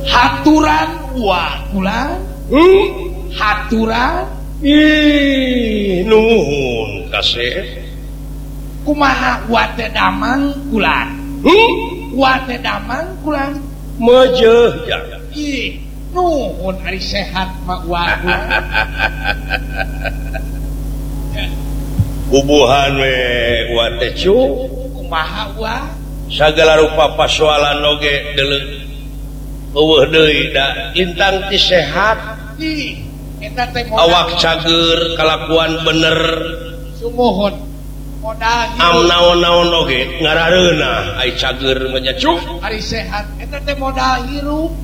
haturan wakulan haturan nuhun kasih kumaha wate damang kulan wate damang kulan mejeh ya ih nuhun ari sehat mak wakulan ubuhan we wate cu kumaha wa sagala rupa pasoalan oge deuleu eueuh deui da lintang ti sehat ih eta teh awak cager kalakuan bener sumuhun modal am naon-naon oge ngarareuna ai cager manya cu ari sehat eta teh modal hirup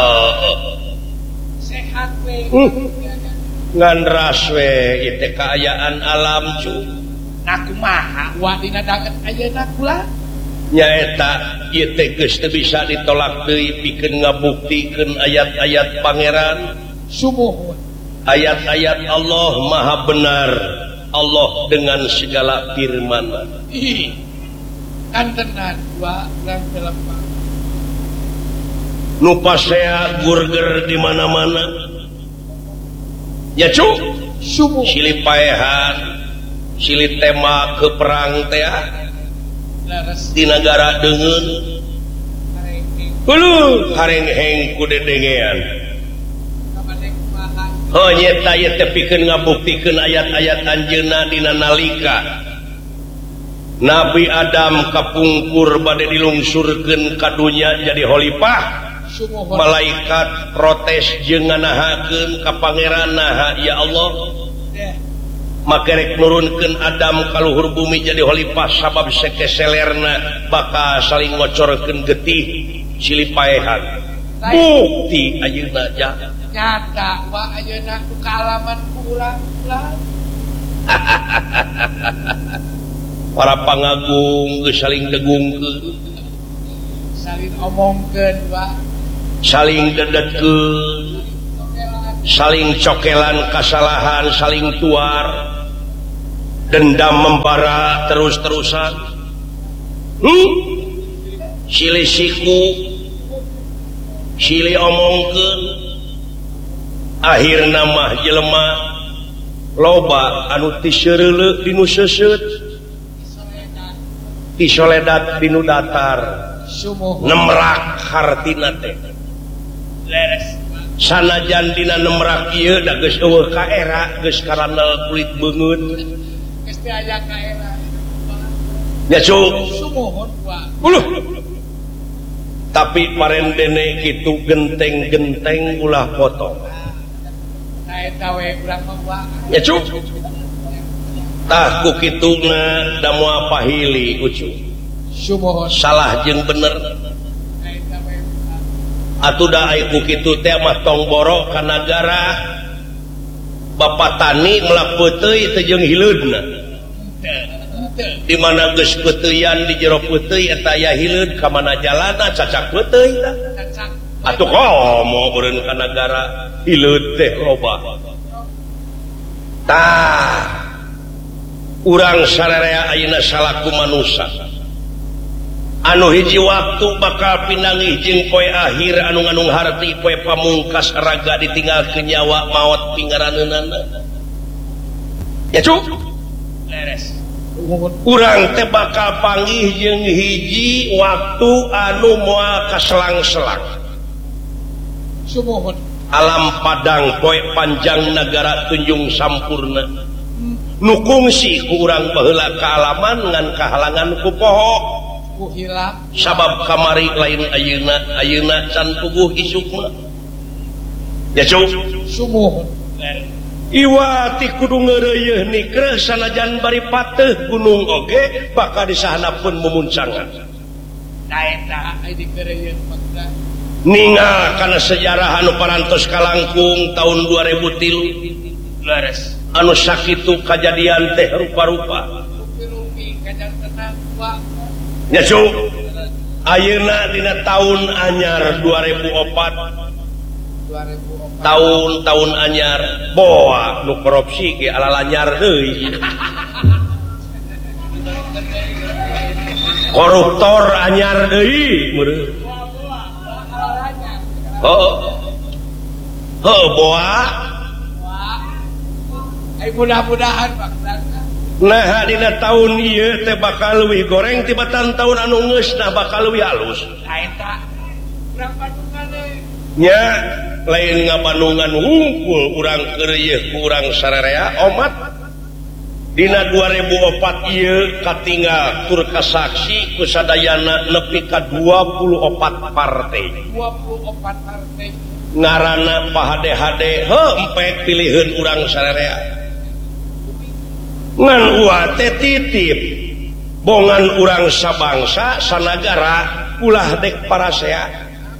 sehat we ngan ras we ieu teh kaayaan alam cu nah kumaha wa dina danget ayeuna kula nyaeta ieu teh geus teu bisa ditolak deui pikeun ngabuktikeun ayat-ayat pangeran sumuhun ayat-ayat Allah maha benar Allah dengan segala firman ih kantenan wa urang telepon nu pasea gurger di mana-mana ya cu sumuhun silih paehan silih tema ke perang teh leres di negara deungeun hulu hareng-heng ku dedengean oh nyata ieu teh pikeun ngabuktikeun ayat-ayat anjeunna dina nalika Nabi Adam kapungkur bade dilungsurkeun ka dunya jadi khalifah malaikat protes jeung nganahakeun ka pangeran naha ya Allah maka rek nurunkeun Adam ka luhur bumi jadi khalifah sabab sekeselerna bakal saling ngocorkeun getih silih paehan bukti ayeuna ja nyata wa ayeuna ku kaalaman urang para pangagung geus saling degungkeun saling omongkeun wa saling dedetkeun saling cokelan kasalahan saling tuar dendam membara terus-terusan silih siku silih omongkeun akhirna mah jelema loba anu ti seureuleu dinu seuseut ti soledad dinu datar nemrak hartina teh leres sanajan dina nemrak ieu da geus eueuh ka era geus karana kulit beungeut geus teh aya ka era nya cu sumuhun wa tapi parendene kitu genteng-genteng ulah potong eta we urang mah wa nya cu tah ku kituna da moal pahili ucu sumuhun salah jeung bener eta we atuh da aya ku kitu teh mah tong boro ka nagara Bapak Tani melak peuteuy teh jeung hileudna di mana geus peuteuyan di jero peuteuy eta aya hileud ka mana jalanna cacak peuteuy tah atuh komo eureun ka nagara hileud teh loba tah urang sararea ayeuna salaku manusia anu hiji waktu bakal pinangih jeung poe akhir anu ngandung harti poe pamungkas raga ditinggalkeun nyawa maot pingaraneunana ya cu leres urang teh bakal panggih jeung hiji waktu anu moal kaselang-selang sumuhun alam padang poe panjang nagara tunjung sampurna nu kungsi ku urang baheula kaalaman ngan kahalangan ku poho ku hilap sabab kamari lain ayeuna can puguh isukna ya cu sumuhun iwa ti kudu ngeureuyeuh nikreh sanajan bari pateuh gunung oge bakal disahanapeun mumuncangan da eta aya dikeureuyeun mangga ningal kana sejarah anu parantos kalangkung tahun 2003 leres anu sakitu kajadian teh rupa-rupa rupi kajang tenang wa nya cu ayeuna dina taun anyar 2004 tahun anyar boa nu korupsi ge ala lanyar deui koruptor anyar deui meureun mudah-mudahan nah dina tahun ieu teh bakal leuwih goreng tibatan tahun anu geus nah bakal leuwih halus eta urang Bandungan nya lain ngabandungan hungkul urang keur ieu ku urang sararea omat dina 2004 ieu katinggal tur kasaksi ku sadayana nepi ka 24 partai ngaranna pahade-hade empek piliheun urang sararea ngan teh titip bongan urang sabangsa sanagara ulah dek parasea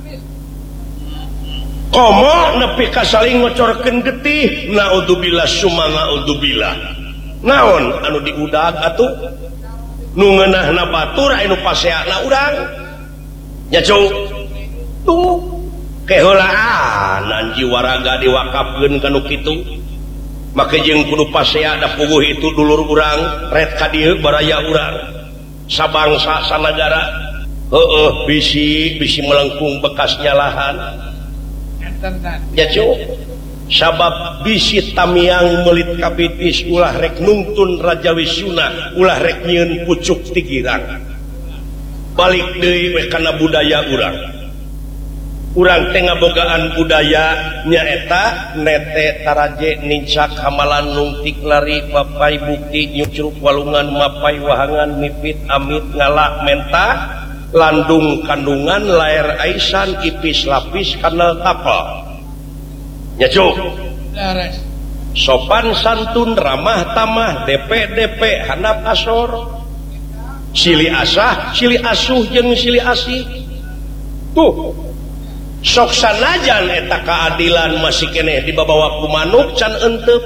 komo nepi ka saling ngocorkeun getih naudzubillah summa naudzubillah naon anu diudag atuh nu ngeunahna batur anu paseana urang nya cuk tuh keheulaan jiwa raga diwakafkeun kana kitu make jeung kudu pasea da puguh itu dulur urang red ka dieu baraya urang sabangsa sanagara bisi melengkung bekasnya lahan ya cuk sabab bisi tamiang melit kapitis ulah rek nungtun Raja Wisuna ulah rek nyieun pucuk ti girang balik deui we kana budaya urang teh ngabogaan budaya nyaeta nete taraje nincak hamalan nungtik lari papai bukti nyucruk walungan mapai wahangan mipit amit ngalak mentah landung kandungan laer aisan ipis lapis kanal tapal nya cuk sopan santun ramah tamah DP handap asor sili asah sili asuh jeung sili asih tuh sok sanajan eta keadilan masih keneh dibawa ku manuk can enteup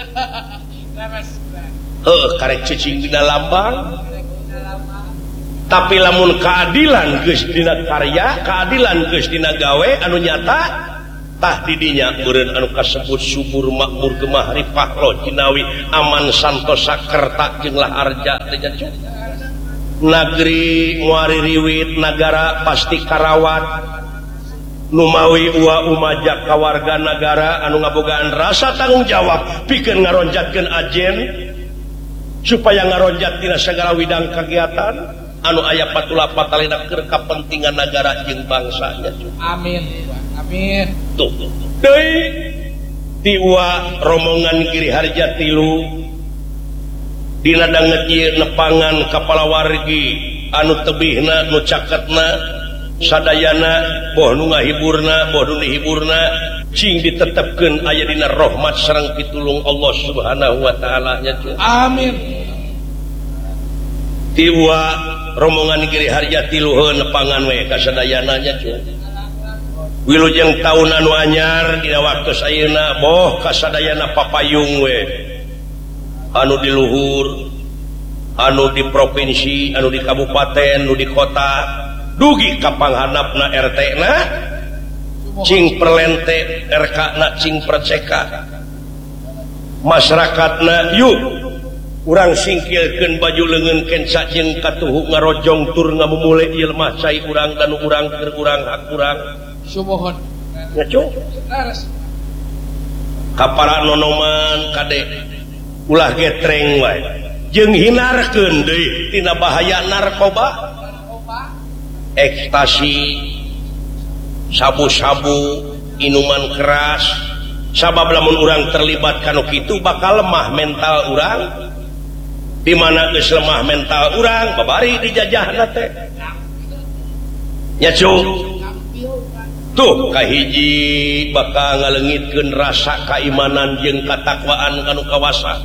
karek cicing dina lambang tapi lamun keadilan geus dina karya keadilan geus dina gawe anu nyata tah di dinya beureun anu kasebut subur makmur gemah rifah lo jinawi aman santosa kerta jeung laharja teh nagri muari riwit nagara pasti karawat numawi uwa umajak ka warga negara anu ngabogaan rasa tanggung jawab pikeun ngaronjatkeun ajen supaya ngaronjat dina sagala widang kegiatan anu aya patula patalina keur kapentingan negara jeung bangsa nya amin amin tuh deui ti uwa rombongan Giriharja 3 dina danget ieu nepangan kepala wargi anu tebihna nu caketna sadayana boh nu ngahiburna boh nu dihiburna cing ditetepkeun aya dina rahmat sareng pitulung Allah Subhanahu wa taala nya amin tiwa rombongan Giriharja 3 nepangan we ka sadayana nya wilujeng taun anu anyar dina waktu ayeuna boh ka sadayana papayung we anu di luhur anu di provinsi anu di kabupaten anu di kota dugi ka panghandapna RT na cing perlente RK na cing perceka masyarakatna yuk urang singkilkeun baju leungeun kenca jeung katuhu ngarojong tur ngamumule ieu mah cai urang dan urang keur urang hak urang sumohon nya cuk ka para nonoman kade ulah getreng wae jeung hinarkeun deui tina bahaya narkoba ekstasi sabu-sabu inuman keras sabab lamun urang terlibat kana kitu bakal lemah mental urang di mana geus lemah mental urang babari dijajahna teh nya cuk tuh kahiji bakal ngaleungitkeun rasa keimanan jeung katakwaan anu kawasa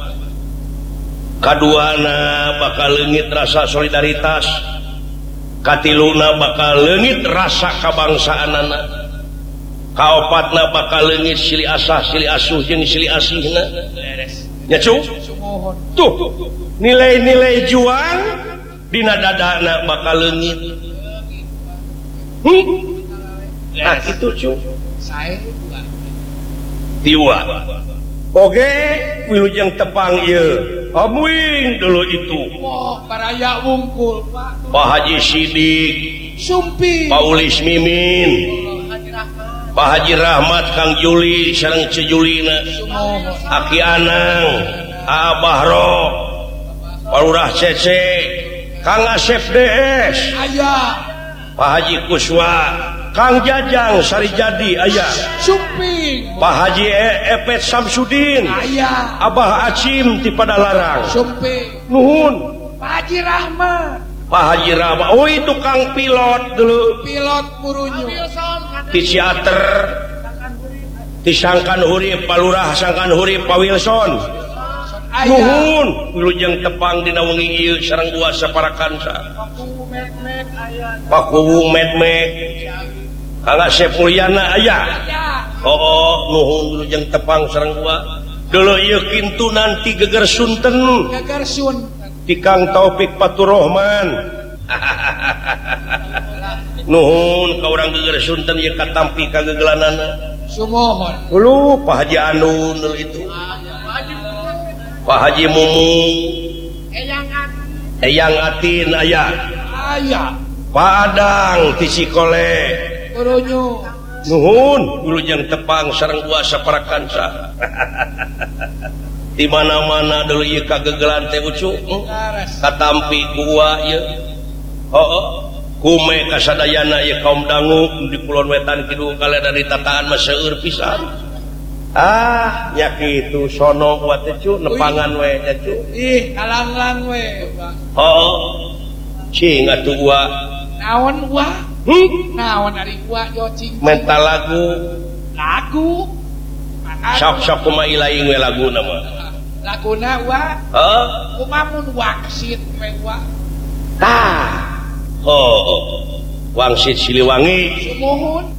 kaduana bakal leungit rasa solidaritas katiluna bakal leungit rasa kabangsaanana kaopatna bakal leungit sili asah sili asuh jeung sili asihna nya cuk tuh nilai-nilai juang dina dadana bakal leungit nah itu cuk sae tiwa oge wilujeng tepang ieu amuing dulu itu paraya wungkul Pak Haji Sidik Sumpi Pak Ulis Mimin Pak Haji Rahmat Kang Juli sareng Cejulina Aki Anang Abahro Palurah Cece Kang Asep DS aya Pak Haji Kuswa Kang Jajang Sari Jadi aya Suping Pak Haji Epet Samsudin aya Abah Acim ti Padalarang Suping nuhun Pak Haji Rahmat Pak Haji Rahmat oh itu Kang pilot dulu pilot Murunyu ti Ciater ti Sangkan Hurip Palurah Sangkan Hurip Pak Wilson aya nuhun wilujeng tepang dina wengi ieu sareng gua saparakansa Pak Kuwu Medmek Kang Asep Mulyana aya oh nuhun wilujeng tepang sareng gua deuleu ieu kintu nanti geger Sunten Gagar Sun ti Kang Taufik Faturrahman nuhun ka urang geger Sunten ieu katampi kagegelanana sumohon dulu Pak Haji Anun dulu itu Pak Haji Mumung Eyang Atin aya aya Pak Adang ti Cikole Murunyu nuhun wilujeng tepang sareng gua saparakansa di mana-mana dulu ieu kagegelan teh ucu katampi gua ieu kume kasadayana ieu kaum dangu di Kulon Wetan Kidul kaleda di tataan mah seueur pisan nya kitu sono wa teh cu nepangan we nya cu ih kalanglang we cing atuh gua naon wa naon ari wa jocing mental lagu sok kumaha ilaing we laguna mah laguna wa kumamun waksit we wa Wangsit Siliwangi sumohun